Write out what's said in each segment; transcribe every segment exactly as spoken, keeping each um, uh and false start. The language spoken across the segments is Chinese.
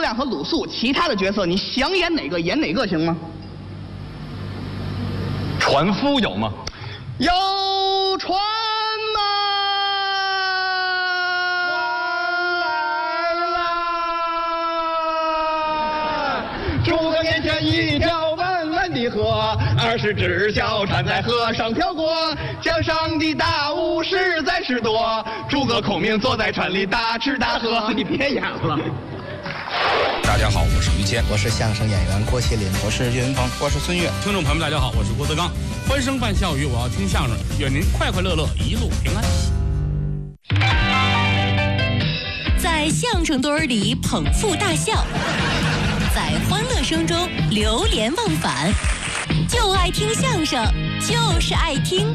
亮和鲁肃，其他的角色你想演哪个演哪个，行吗？ 船夫有吗？ 有船吗？ 诸葛面前一条弯弯的河，二十只小船在河上飘过，江上的大雾实在是多，诸葛孔明坐在船里大吃大喝。 你别演了。 大家好，我是于谦， 我是相声演员郭麒麟， 我是岳云鹏， 我是孙越。 听众朋友们，大家好，我是郭德纲。欢声伴笑语，我要听相声，愿您快快乐乐，一路平安。 在相声堆儿里捧腹大笑，在欢乐声中流连忘返，就爱听相声，就是爱听。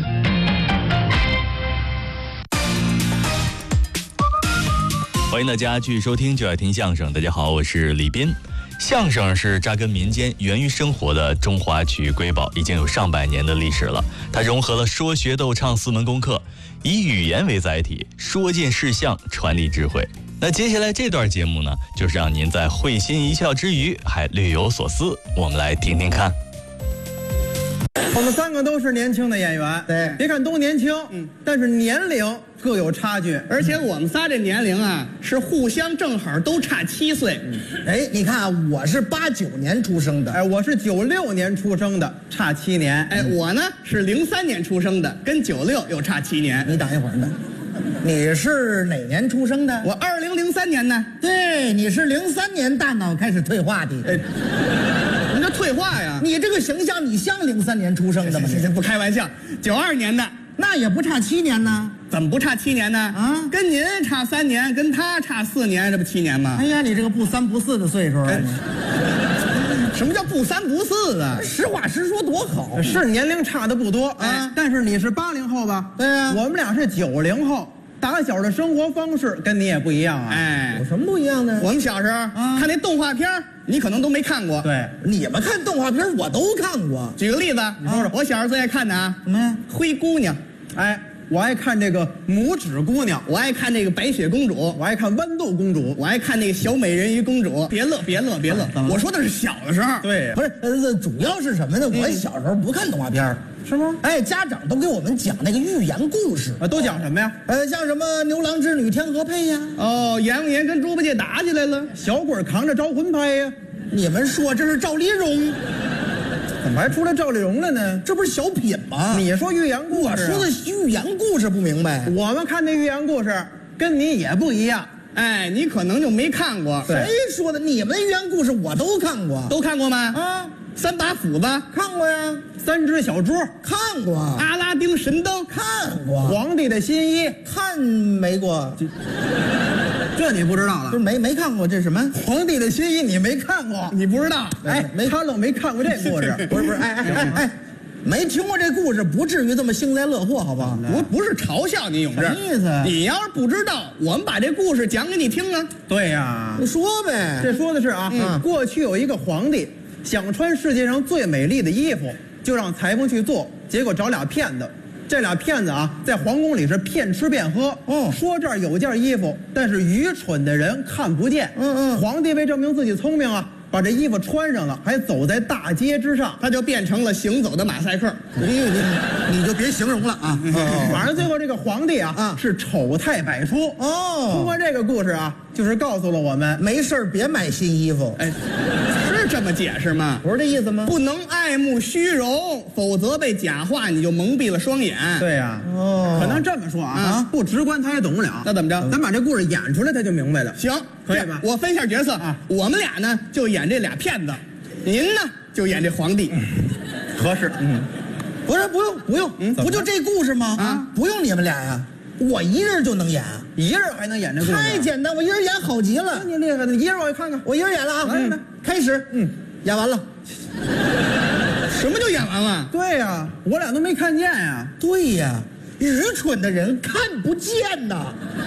欢迎大家继续收听就爱听相声。大家好，我是李斌。相声是扎根民间、源于生活的中华曲艺瑰宝，已经有上百年的历史了。它融合了说学逗唱四门功课，以语言为载体，说尽事项，传递智慧。那接下来这段节目呢，就是让您在会心一笑之余还略有所思。我们来听听看。 我们三个都是年轻的演员， 对， 别看都年轻，嗯，但是年龄各有差距， 而且我们仨这年龄啊，是互相正好都差七岁。 嗯、哎，你看啊，我是八九年出生的， 哎，我是九六年出生的，差七年。 哎，我呢是零三年出生的，跟九六又差七年。 你等一会儿呢，你是哪年出生的？ 我二零零三年呢。 对，你是零三年大脑开始退化的。 哎，什么叫退化呀？ 你这个形象，你像零三年出生的吗？ 这不开玩笑，九二年的。 那也不差七年呢， 怎么不差七年呢？啊，跟您差三年，跟他差四年，这不七年吗？ 哎呀，你这个不三不四的岁数、哎、 什么叫不三不四啊？ 实话实说多好， 是年龄差的不多啊、哎，但是你是八零后吧？ 对呀、啊， 我们俩是九零后，打小的生活方式跟你也不一样啊。 哎， 有什么不一样呢？ 我们小时候、啊、看那动画片，你可能都没看过。 对， 你们看动画片我都看过。 举个例子，你说说，我小时候最爱看的啊， 什么呀？ 灰姑娘。 哎，我爱看这个拇指姑娘， 我爱看这个白雪公主， 我爱看豌豆公主， 我爱看那个小美人鱼公主。别乐，别乐，别乐！我说的是小的时候。 对， 不是，呃，主要是什么呢？我小时候不看动画片， 是吗？ 哎，家长都给我们讲那个寓言故事啊，都讲什么呀？ 呃，像什么牛郎织女天河配呀， 哦，阎王爷跟猪八戒打起来了， 小鬼扛着招魂拍呀。 你们说这是赵丽蓉？ 怎么还出来赵丽蓉了呢？ 这不是小品吗？ 你说寓言故事、啊， 我说的寓言故事不明白。 我们看那寓言故事跟你也不一样， 哎，你可能就没看过。 谁说的？你们寓言故事我都看过， 都看过吗？ 啊， 三把斧子看过呀， 三只小猪看过， 阿拉丁神灯看过， 皇帝的新衣看没过。 这你不知道了？ 不是没没看过，这是什么？ 皇帝的新衣你没看过？ 你不知道？ 哎，没他都没看过这故事。 不是不是，哎哎哎哎，没听过这故事，不至于这么幸灾乐祸，好不好？ 不不是嘲笑你，永志。 什么意思？ 你要是不知道，我们把这故事讲给你听啊。 对呀， 你说呗。 这说的是啊，嗯、过去有一个皇帝想穿世界上最美丽的衣服，就让裁缝去做，结果找俩骗子。这俩骗子啊，在皇宫里是骗吃骗喝。 嗯， 说这儿有件衣服，但是愚蠢的人看不见。 嗯嗯， 皇帝为证明自己聪明啊，把这衣服穿上了，还走在大街之上， 他就变成了行走的马赛克。 你你你就别形容了啊！ 哦、反正最后这个皇帝啊，啊是丑态百出。 哦， 通过这个故事啊，就是告诉了我们， 没事别买新衣服。 哎。是这么解释吗？ 不是这意思吗？ 不能爱慕虚荣，否则被假话你就蒙蔽了双眼。 对呀、啊， 哦， 可能这么说啊，啊不直观他也懂不了。 那怎么着？ 咱把这故事演出来，他就明白了。 行， 可以吧？ 我分一下角色啊，我们俩呢就演这俩骗子，您呢就演这皇帝， 嗯、合适。嗯， 不是，不用，不用，嗯，不就这故事吗？啊，不用你们俩呀。我一人就能演， 一人还能演这故事？ 太简单，我一人演好极了。 你厉害的，你一人我也看看。 我一人演了啊！ 来来， 开始。 嗯， 演完了。 什么就演完了？ 对呀、啊，我俩都没看见呀。 对呀，愚蠢的人看不见呐。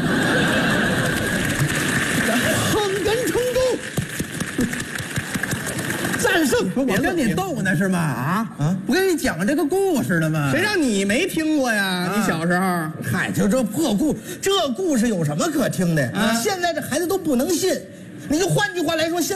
横根成功。战胜！ 我跟你逗呢是吗？啊啊！我跟你讲这个故事呢吗？ 谁让你没听过呀？啊、你小时候， 嗨，就这破故，这故事有什么可听的？啊、现在这孩子都不能信。你就换句话来说，现